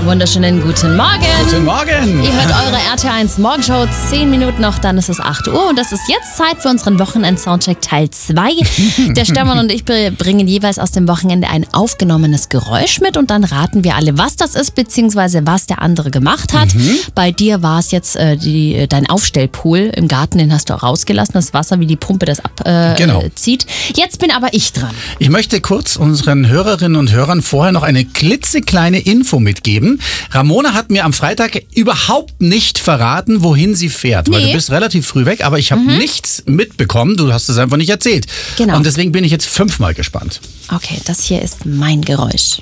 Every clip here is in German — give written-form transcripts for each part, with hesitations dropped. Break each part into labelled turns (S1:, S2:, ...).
S1: Wunderschönen guten Morgen.
S2: Guten Morgen.
S1: Ihr hört eure RT1 Morgenshow. 10 Minuten noch, dann ist es 8 Uhr. Und das ist jetzt Zeit für unseren Wochenend-Soundcheck Teil 2. Der Stefan und ich bringen jeweils aus dem Wochenende ein aufgenommenes Geräusch mit. Und dann raten wir alle, was das ist, beziehungsweise was der andere gemacht hat. Bei dir war es jetzt dein Aufstellpool im Garten, den hast du auch rausgelassen. Das Wasser, wie die Pumpe das abzieht. Jetzt bin aber ich dran.
S2: Ich möchte kurz unseren Hörerinnen und Hörern vorher noch eine klitzekleine Info mitgeben. Ramona hat mir am Freitag überhaupt nicht verraten, wohin sie fährt. Weil du bist relativ früh weg, aber ich habe nichts mitbekommen. Du hast es einfach nicht erzählt.
S1: Genau.
S2: Und deswegen bin ich jetzt 5-mal gespannt.
S1: Okay, das hier ist mein Geräusch.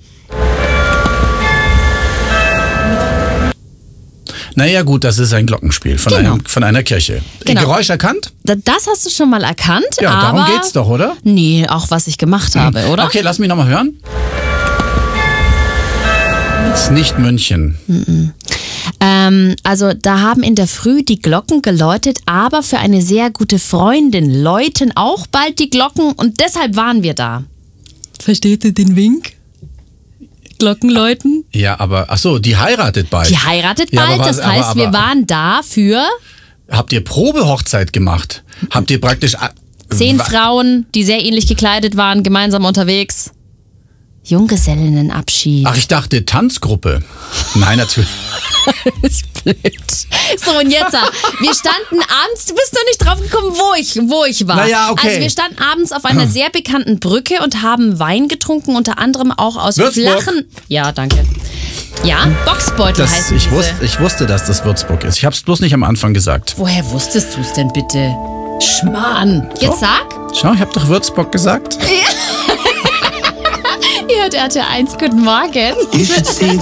S2: Naja gut, das ist ein Glockenspiel von einer Kirche.
S1: Genau.
S2: Geräusch erkannt?
S1: Das hast du schon mal erkannt.
S2: Ja,
S1: aber
S2: darum geht's doch, oder?
S1: Nee, auch was ich gemacht habe, oder?
S2: Okay, lass mich nochmal hören. Das ist nicht München.
S1: Also da haben in der Früh die Glocken geläutet, aber für eine sehr gute Freundin läuten auch bald die Glocken und deshalb waren wir da. Versteht ihr den Wink? Glocken läuten?
S2: Ja, aber, ach so, die heiratet bald.
S1: Die heiratet
S2: Ja,
S1: bald,
S2: aber
S1: das heißt, wir waren da für
S2: Habt ihr Probehochzeit gemacht? Habt ihr praktisch
S1: 10 Frauen, die sehr ähnlich gekleidet waren, gemeinsam unterwegs. Junggesellinnenabschied.
S2: Ach, ich dachte Tanzgruppe. Nein, natürlich.
S1: Das ist blöd. So, und jetzt, wir standen abends, du bist doch nicht drauf gekommen, wo ich war.
S2: Naja, okay.
S1: Also wir standen abends auf einer sehr bekannten Brücke und haben Wein getrunken, unter anderem auch aus
S2: Würzburg.
S1: flachen... Ja, danke. Ja, Boxbeutel heißen
S2: ich
S1: diese.
S2: wusste, dass das Würzburg ist. Ich hab's bloß nicht am Anfang gesagt.
S1: Woher wusstest du es denn bitte? Schmarrn. Jetzt sag.
S2: Schau, ich hab doch Würzburg gesagt.
S1: Ihr hört RT1, guten Morgen.
S3: You should see